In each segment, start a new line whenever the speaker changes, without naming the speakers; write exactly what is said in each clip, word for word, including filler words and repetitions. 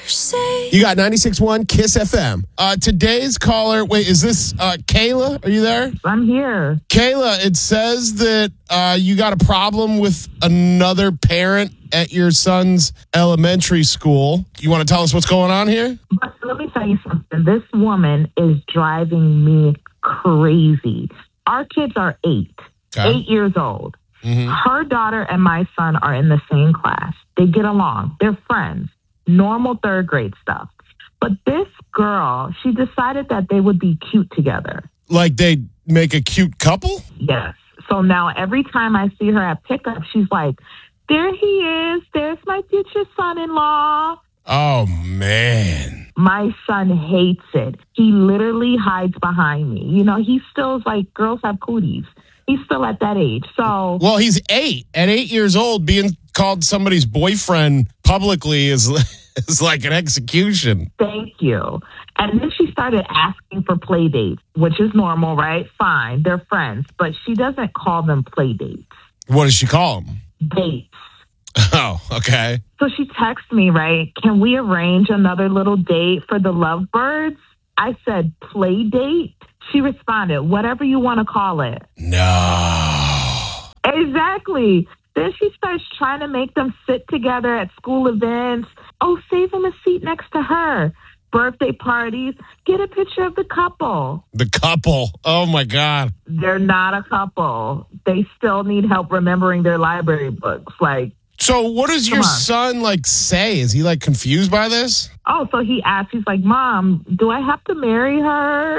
You got ninety-six point one Kiss F M. Uh, today's caller, wait, is this uh, Kayla? Are you there?
I'm here.
Kayla, it says that uh, you got a problem with another parent at your son's elementary school. You want to tell us what's going on here?
But let me tell you something. This woman is driving me crazy. Our kids are eight,
Okay.
eight years old.
Mm-hmm.
Her daughter and my son are in the same class. They get along. They're friends. Normal third grade stuff. But this girl, she decided that they would be cute together.
Like they make a cute couple?
Yes. So now every time I see her at pickup, she's like, there he is. There's my future son-in-law.
Oh, man.
My son hates it. He literally hides behind me. You know, he still is like, girls have cooties. He's still at that age. So,
Well, he's eight. At eight years old, being called somebody's boyfriend publicly is, is like an execution.
thank you. And then she started asking for play dates, which is normal, right? Fine. They're friends. But she doesn't call them play dates.
What does she call him?
Dates.
Oh, okay.
So she texted me, right? Can we arrange another little date for the lovebirds? I said, play date? She responded, whatever you want to call it.
No.
Exactly. Then she starts trying to make them sit together at school events. Oh, save him a seat next to her. Birthday parties. Get a picture of the couple.
The couple. Oh, my God.
They're not a couple. They still need help remembering their library books. Like,
So what does
Come
your
on.
son, like, say? Is he, like, confused by this?
oh, so he asked, he's like, Mom, do I have to marry her?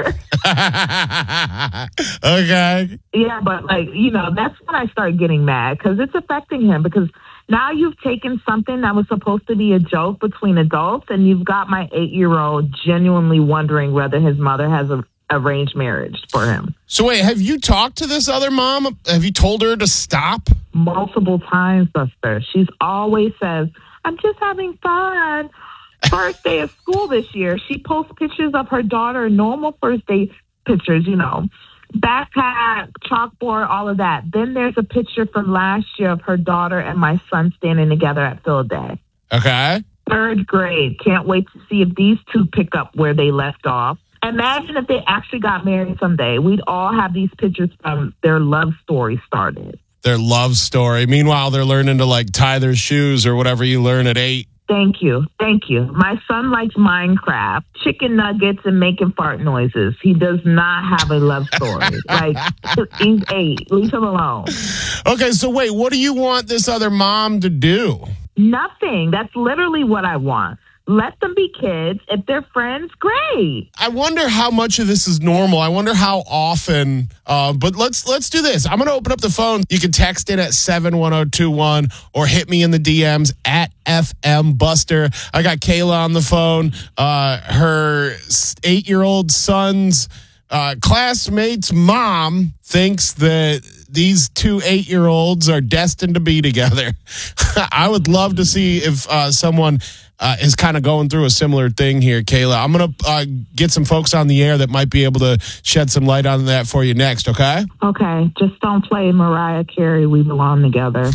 Okay.
Yeah, but like, you know, that's when I start getting mad because it's affecting him because now you've taken something that was supposed to be a joke between adults and you've got my eight-year-old genuinely wondering whether his mother has a arranged marriage for him.
So wait, have you talked to this other mom? Have you told her to stop?
Multiple times, sister. She's always says, I'm just having fun. First day of school this year, she posts pictures of her daughter, normal first day pictures, you know, backpack, chalkboard, all of that. Then there's a picture from last year of her daughter and my son standing together at field day.
Okay.
Third grade. Can't wait to see if these two pick up where they left off. Imagine if they actually got married someday. We'd all have these pictures from their love story started.
Their love story. Meanwhile, they're learning to, like, tie their shoes or whatever you learn at eight.
Thank you. Thank you. My son likes Minecraft, chicken nuggets, and making fart noises. He does not have a love story. Like, he's eight. Leave him alone.
Okay, so wait, what do you want this other mom to do?
Nothing. That's literally what I want. Let them be kids. If they're friends, great.
I wonder how much of this is normal. I wonder how often. Uh, but let's let's do this. I'm going to open up the phone. You can text in at seven one zero two one or hit me in the D Ms at F M Buster. I got Kayla on the phone. Uh, her eight-year-old son's uh, classmate's mom thinks that these two eight-year-olds are destined to be together. I would love to see if uh, someone uh, is kind of going through a similar thing here, Kayla. I'm going to uh, get some folks on the air that might be able to shed some light on that for you next, okay?
Okay. Just don't play Mariah Carey, We Belong Together.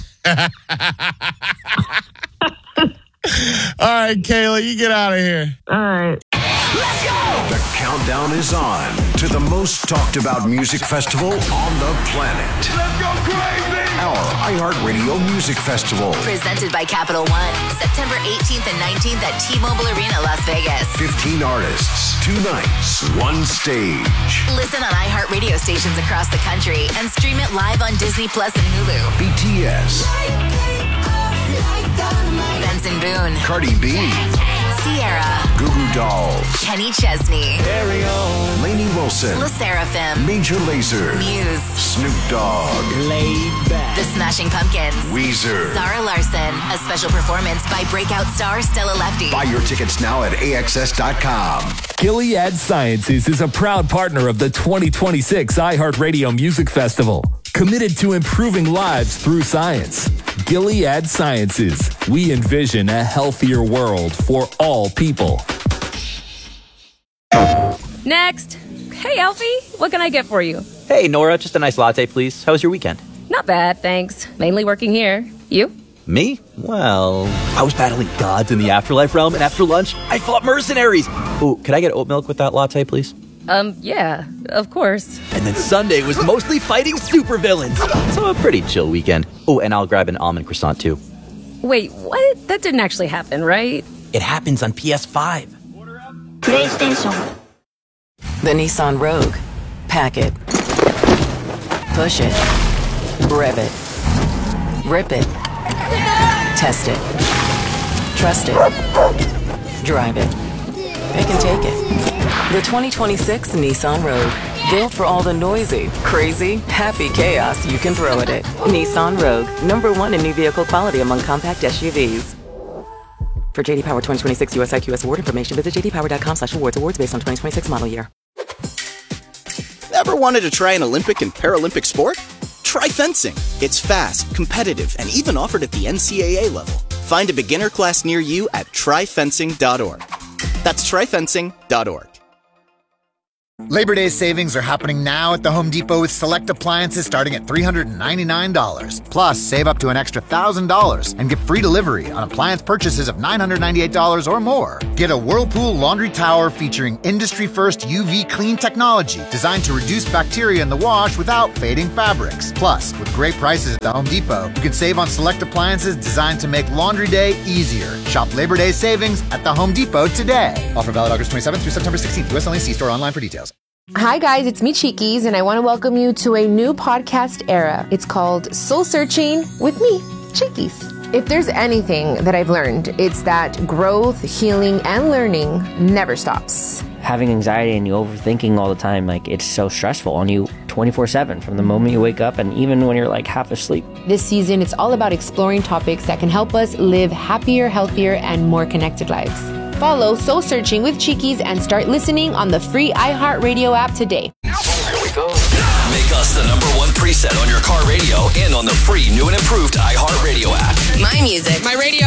All right, Kayla, you get out of here.
All right.
Let's go! The countdown is on to the most talked about music festival on the planet. Let's go crazy! Our iHeartRadio Music Festival.
Presented by Capital One. September eighteenth and nineteenth at T-Mobile Arena, Las Vegas.
fifteen artists, two nights, one stage.
Listen on iHeartRadio stations across the country and stream it live on Disney Plus and Hulu.
B T S.
Benson Boone.
Cardi B.
Sierra.
Goo Goo Dolls.
Kenny Chesney.
Lainey Wilson.
La Seraphim.
Major Lazer.
Muse.
Snoop Dogg.
The Smashing Pumpkins.
Weezer.
Zara Larson. A special performance by breakout star Stella Lefty.
Buy your tickets now at A X S dot com.
Gilead Sciences is a proud partner of the twenty twenty-six iHeartRadio Music Festival, committed to improving lives through science. Gilead Sciences. We envision a healthier world for all people.
Next. Hey, Elfie. What can I get for you?
Hey, Nora, just a nice latte, please. How was your weekend?
Not bad, thanks. Mainly working here. You?
Me? Well, I was battling gods in the afterlife realm, and after lunch, I fought mercenaries. Ooh, could I get oat milk with that latte, please?
Um, yeah, of course.
And then Sunday was mostly fighting supervillains. So a pretty chill weekend. Oh, and I'll grab an almond croissant, too.
Wait, what? That didn't actually happen, right?
It happens on P S five.
PlayStation.
The Nissan Rogue. Pack it. Push it. Rev it. Rip it. Test it. Trust it. Drive it. It can take it. The twenty twenty-six Nissan Rogue. Built for all the noisy, crazy, happy chaos you can throw at it. Nissan Rogue. Number one in new vehicle quality among compact S U Vs. For J D Power twenty twenty-six U S I Q S award information, visit j d power dot com slash awards. Awards based on twenty twenty-six model year.
Ever wanted to try an Olympic and Paralympic sport? Try fencing. It's fast, competitive, and even offered at the N C double A level. Find a beginner class near you at try fencing dot org. That's try fencing dot org.
Labor Day savings are happening now at the Home Depot with select appliances starting at three hundred ninety-nine dollars. Plus, save up to an extra one thousand dollars and get free delivery on appliance purchases of nine hundred ninety-eight dollars or more. Get a Whirlpool laundry tower featuring industry-first U V clean technology designed to reduce bacteria in the wash without fading fabrics. Plus, with great prices at the Home Depot, you can save on select appliances designed to make laundry day easier. Shop Labor Day savings at the Home Depot today. Offer valid August twenty-seventh through September sixteenth. U S only. See store online for details.
Hi guys, it's me Cheekies, and I want to welcome you to a new podcast era. It's called Soul Searching with me, Cheekies. If there's anything that I've learned, it's that growth, healing, and learning never stops.
Having anxiety and you overthinking all the time, like it's so stressful on you twenty-four seven from the moment you wake up and even when you're like half asleep.
This season, it's all about exploring topics that can help us live happier, healthier, and more connected lives. Follow Soul Searching with Cheekies and start listening on the free iHeartRadio app today.
Here we go. Make us the number one preset on your car radio and on the free new and improved iHeartRadio app.
My music. My radio.